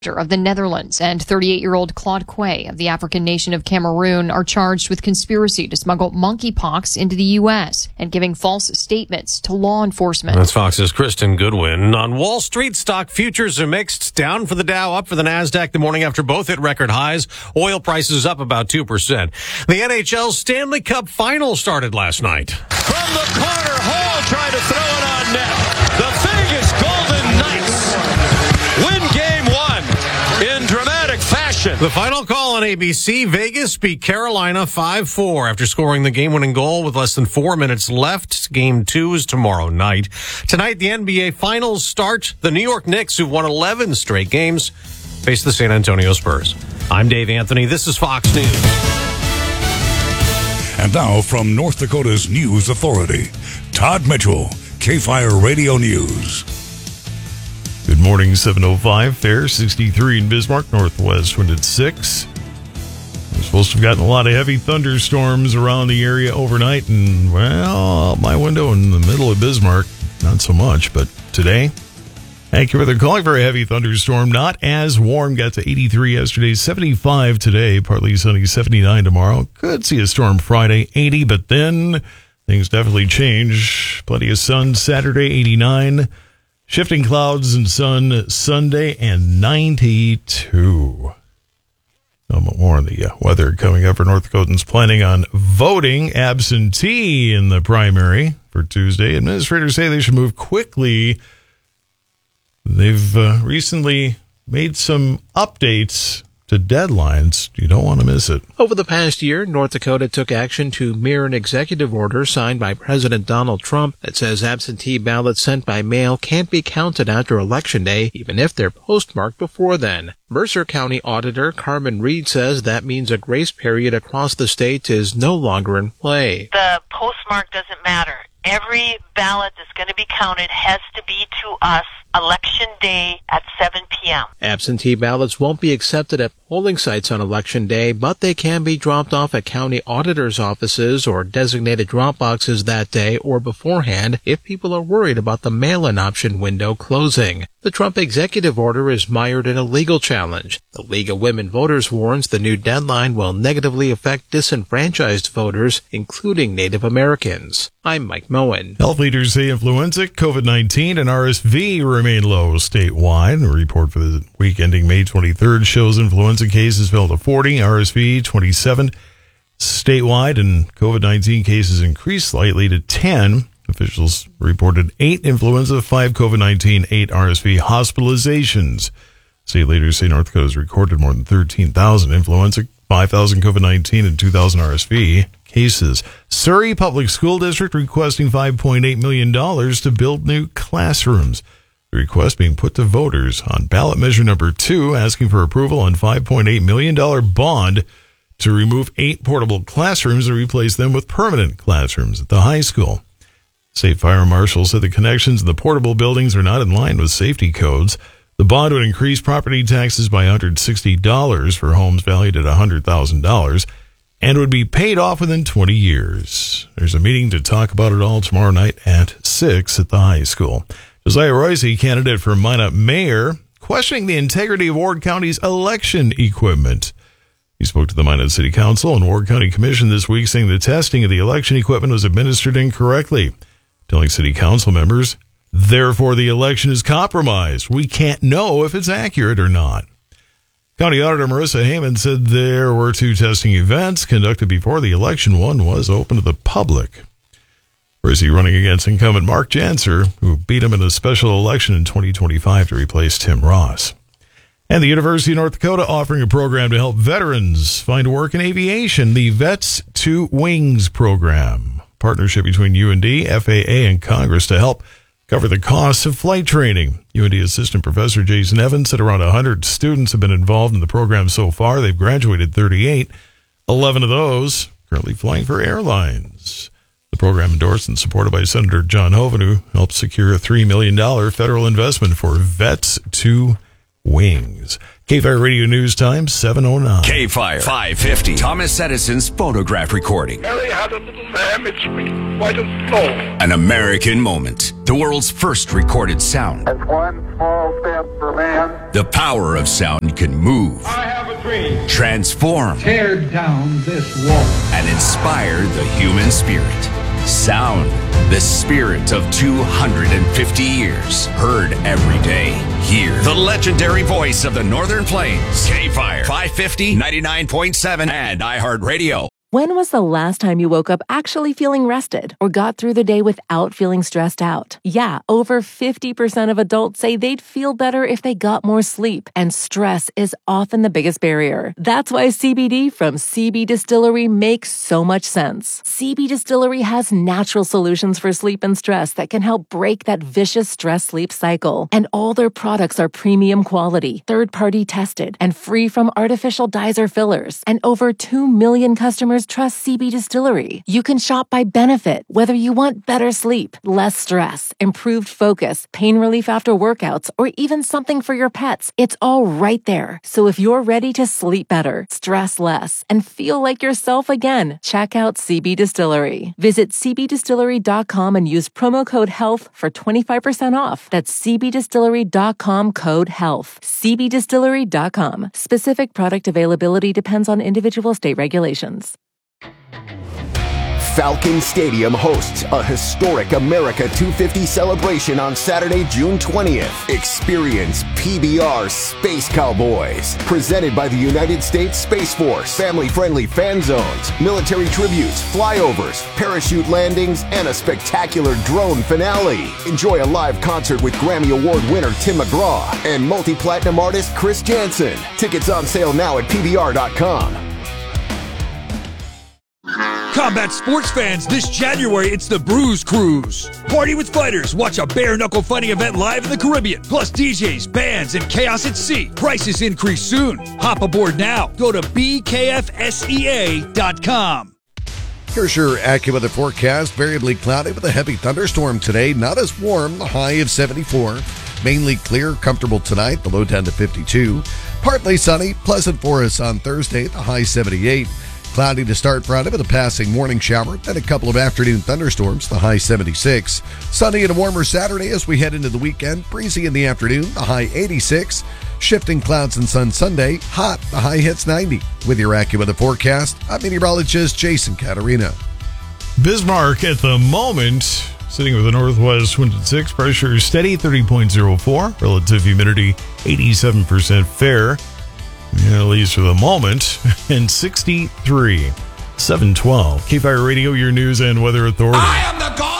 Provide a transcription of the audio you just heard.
of the Netherlands and 38-year-old Claude Quay of the African nation of Cameroon are charged with conspiracy to smuggle monkeypox into the U.S. and giving false statements to law enforcement. That's Fox's Kristen Goodwin. On Wall Street, stock futures are mixed. Down for the Dow, up for the NASDAQ the morning after both hit record highs. Oil prices up about 2%. The NHL Stanley Cup Final started last night. From the corner, Hall trying to throw it on net. The Vegas Golden Knights win game one in dramatic fashion. The final call on ABC, Vegas beat Carolina 5-4 after scoring the game-winning goal with less than 4 minutes left. Game 2 is tomorrow night. Tonight, the NBA Finals start. The New York Knicks, who've won 11 straight games, face the San Antonio Spurs. I'm Dave Anthony. This is Fox News. And now from North Dakota's News Authority, Todd Mitchell, K-Fire Radio News. Good morning, 7:05. Fair, 63 in Bismarck, northwest wind at 6. We're supposed to have gotten a lot of heavy thunderstorms around the area overnight, and, well, out my window in the middle of Bismarck, not so much, but today, accurate, they're calling for a heavy thunderstorm. Not as warm, got to 83 yesterday, 75 today, partly sunny, 79 tomorrow. Could see a storm Friday, 80, but then things definitely change. Plenty of sun Saturday, 89. Shifting clouds and sun Sunday, and 92. More on the weather coming up for North Dakotans planning on voting absentee in the primary for Tuesday. Administrators say they should move quickly. They've recently made some updates to deadlines. You don't want to miss it. Over the past year, North Dakota took action to mirror an executive order signed by President Donald Trump that says absentee ballots sent by mail can't be counted after Election Day, even if they're postmarked before then. Mercer County Auditor Carmen Reed says that means a grace period across the state is no longer in play. The postmark doesn't matter. Every ballot that's going to be counted has to be to us Election Day at 7 p.m. Absentee ballots won't be accepted at polling sites on Election Day, but they can be dropped off at county auditors' offices or designated drop boxes that day or beforehand if people are worried about the mail-in option window closing. The Trump executive order is mired in a legal challenge. The League of Women Voters warns the new deadline will negatively affect disenfranchised voters, including Native Americans. I'm Mike Moen. Health leaders say influenza, COVID-19, and RSV remain low statewide. A report for the week ending May 23rd shows influenza cases fell to 40, RSV 27 statewide, and COVID-19 cases increased slightly to 10. Officials reported 8 influenza, 5 COVID-19, 8 RSV hospitalizations. State leaders say North Dakota has recorded more than 13,000 influenza, 5,000 COVID-19, and 2,000 RSV cases. Surrey Public School District requesting $5.8 million to build new classrooms. The request being put to voters on ballot measure number 2, asking for approval on $5.8 million bond to remove 8 portable classrooms and replace them with permanent classrooms at the high school. State Fire Marshal said the connections in the portable buildings are not in line with safety codes. The bond would increase property taxes by $160 for homes valued at $100,000 and would be paid off within 20 years. There's a meeting to talk about it all tomorrow night at 6 at the high school. Josiah Royce, candidate for Minot mayor, questioning the integrity of Ward County's election equipment. He spoke to the Minot City Council and Ward County Commission this week, saying the testing of the election equipment was administered incorrectly, telling city council members, therefore the election is compromised. We can't know if it's accurate or not. County Auditor Marissa Heyman said there were 2 testing events conducted before the election. One was open to the public. Marissa running against incumbent Mark Janser, who beat him in a special election in 2025 to replace Tim Ross. And the University of North Dakota offering a program to help veterans find work in aviation, the Vets to Wings program. Partnership between UND, FAA, and Congress to help cover the costs of flight training. UND Assistant Professor Jason Evans said around 100 students have been involved in the program so far. They've graduated 38, 11 of those currently flying for airlines. The program endorsed and supported by Senator John Hoeven, who helped secure a $3 million federal investment for Vets to wings. K-Fire Radio News Time, 7:09. K-Fire 550. Thomas Edison's phonograph recording. Mary had a little lamb, its white and slow. An American moment. The world's first recorded sound. That's one small step for man. The power of sound can move, I have a dream. transform, Tear down this wall. and inspire the human spirit. Sound, the spirit of 250 years. Heard every day. Hear the legendary voice of the Northern Plains. K-Fire 550, 99.7, and iHeartRadio. When was the last time you woke up actually feeling rested or got through the day without feeling stressed out? Yeah, over 50% of adults say they'd feel better if they got more sleep, and stress is often the biggest barrier. That's why CBD from CB Distillery makes so much sense. CB Distillery has natural solutions for sleep and stress that can help break that vicious stress-sleep cycle. And all their products are premium quality, third-party tested, and free from artificial dyes or fillers. And over 2 million customers trust CB Distillery. You can shop by benefit, whether you want better sleep, less stress, improved focus, pain relief after workouts, or even something for your pets. It's all right there. So if you're ready to sleep better, stress less, and feel like yourself again, check out CB Distillery. Visit cbdistillery.com and use promo code HEALTH for 25% off. That's cbdistillery.com, code HEALTH. cbdistillery.com. Specific product availability depends on individual state regulations. Falcon Stadium hosts a historic America 250 celebration on Saturday, June 20th. Experience PBR Space Cowboys, presented by the United States Space Force. Family-friendly fan zones, military tributes, flyovers, parachute landings, and a spectacular drone finale. Enjoy a live concert with Grammy Award winner Tim McGraw and multi-platinum artist Chris Jansen. Tickets on sale now at PBR.com. Combat sports fans, this January it's the Bruise Cruise. Party with fighters, watch a bare-knuckle fighting event live in the Caribbean. Plus DJs, bands, and chaos at sea. Prices increase soon. Hop aboard now. Go to bkfsea.com. Here's your AccuWeather forecast. Variably cloudy with a heavy thunderstorm today. Not as warm, the high of 74. Mainly clear, comfortable tonight, the low down to 52. Partly sunny, pleasant for us on Thursday, the high 78. Cloudy to start Friday with a passing morning shower, then a couple of afternoon thunderstorms, the high 76. Sunny and a warmer Saturday as we head into the weekend. Breezy in the afternoon, the high 86. Shifting clouds and sun Sunday, hot, the high hits 90. With your AccuWeather forecast, I'm meteorologist Jason Caterina. Bismarck at the moment, sitting with a northwest wind at 6, pressure steady, 30.04. Relative humidity, 87% fair. At least for the moment, and 63. 712. K-Fire Radio, your news and weather authority. I am the God